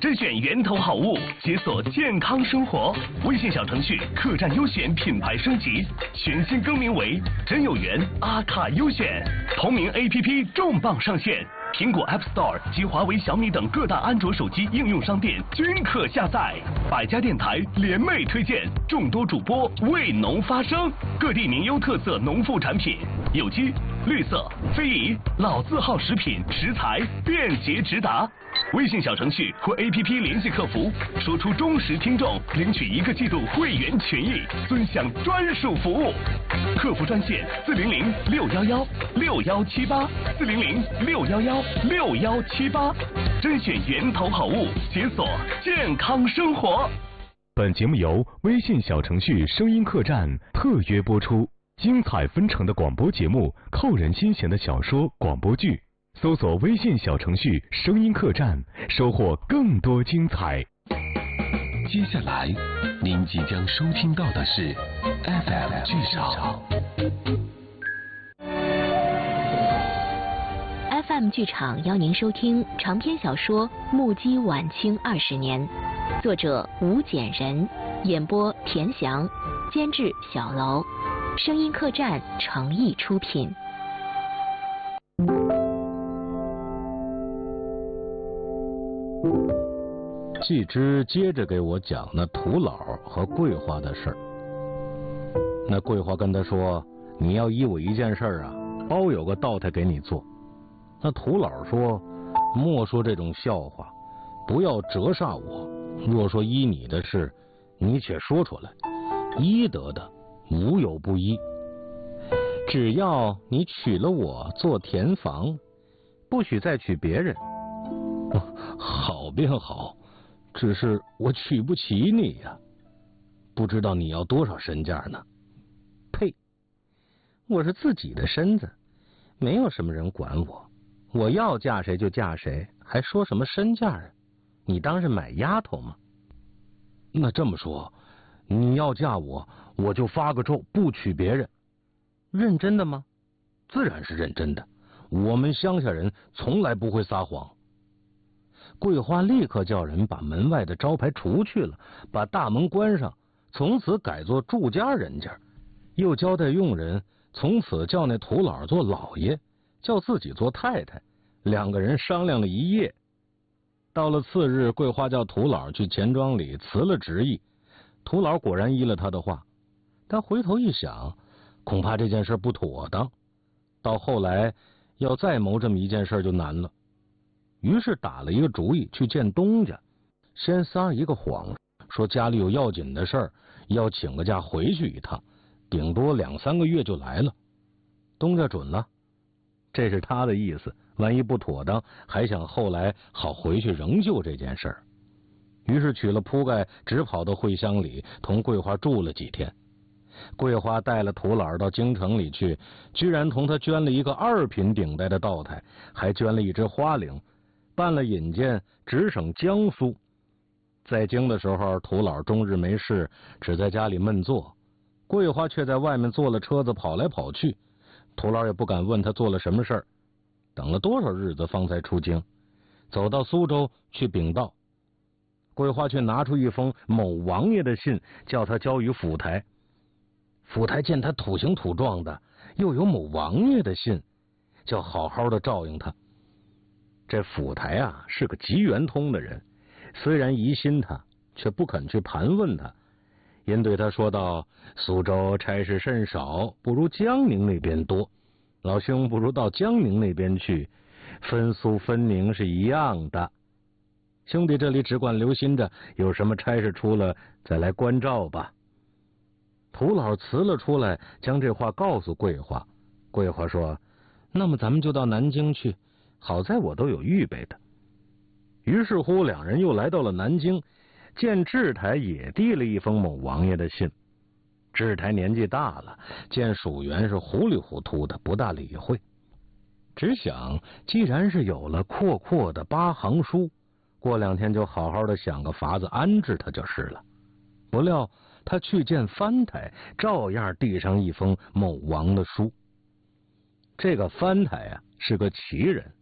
甄选源头好物，解锁健康生活。微信小程序客栈优选品牌升级，全新更名为真有缘阿卡优选。同名 APP 重磅上线，苹果 App Store 及华为、小米等各大安卓手机应用商店均可下载。百家电台联袂推荐，众多主播为农发声，各地名优特色农副产品，有机、绿色、非遗、老字号食品食材便捷直达。微信小程序或 APP 联系客服，说出忠实听众，领取1个季度会员权益，尊享专属服务。客服专线400-611611-6178，400-611611-6178，甄选源头好物，解锁健康生活。 本节目由微信小程序声音客栈特约播出，精彩纷呈的广播节目，扣人心弦的小说广播剧。搜索微信小程序声音客栈，收获更多精彩。 接下来您即将收听到的是 FM 剧场。 FM 剧场邀您收听长篇小说《目击晚清20年》，作者吴简人，演播田翔，监制小楼，声音客栈诚意出品。 季之接着给我讲那土老和桂花的事儿。那桂花跟他说：“你要依我一件事啊，包有个道台给你做。”那土老说：“莫说这种笑话，不要折煞我。若说依你的事，你且说出来，依得的无有不依。只要你娶了我做田房，不许再娶别人。”好便好，只是我娶不起你呀，不知道你要多少身价呢？呸！我是自己的身子，没有什么人管我，我要嫁谁就嫁谁，还说什么身价啊？你当是买丫头吗？那这么说，你要嫁我，我就发个咒，不娶别人。认真的吗？自然是认真的，我们乡下人从来不会撒谎。桂花立刻叫人把门外的招牌除去了，把大门关上，从此改做住家人家，又交代佣人从此叫那土老做老爷，叫自己做太太。2个人商量了一夜，到了次日，桂花叫土老去钱庄里辞了职意。土老果然依了他的话，但回头一想，恐怕这件事不妥当，到后来要再谋这么一件事就难了。于是打了一个主意，去见东家，先撒一个谎，说家里有要紧的事儿，要请个假回去一趟，顶多2、3个月就来了。东家准了，这是他的意思，万一不妥当，还想后来好回去仍旧这件事儿。于是取了铺盖，只跑到会乡里，同桂花住了几天。桂花带了土老到京城里去，居然同他捐了一个2品顶戴的道台，还捐了一只花翎，办了引荐，直省江苏。在京的时候，土老终日没事，只在家里闷坐，桂花却在外面坐了车子跑来跑去，土老也不敢问他做了什么事儿。等了多少日子方才出京，走到苏州去禀道，桂花却拿出一封某王爷的信，叫他交与府台。府台见他土形土状的，又有某王爷的信，叫好好的照应他。这府台啊是个极圆通的人，虽然疑心他，却不肯去盘问他，因对他说道：“苏州差事甚少，不如江宁那边多。老兄不如到江宁那边去，分苏分宁是一样的。兄弟这里只管留心着，有什么差事出了再来关照吧。”土老辞了出来，将这话告诉桂花。桂花说：“那么咱们就到南京去，好在我都有预备的。”于是乎2人又来到了南京，见智台也递了一封某王爷的信。智台年纪大了，见属员是糊里糊涂的，不大理会，只想既然是有了阔阔的8行书，过2天就好好的想个法子安置他就是了。不料他去见藩台，照样递上一封某王的书。这个藩台啊是个奇人，